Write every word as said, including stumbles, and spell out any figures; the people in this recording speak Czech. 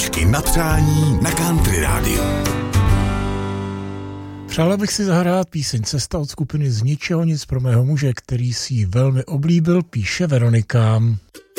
Písničky na přání na Country rádiu. Přála bych si zahrát píseň Cesta od skupiny Z ničeho nic pro mého muže, který si ji velmi oblíbil, píše Veronika.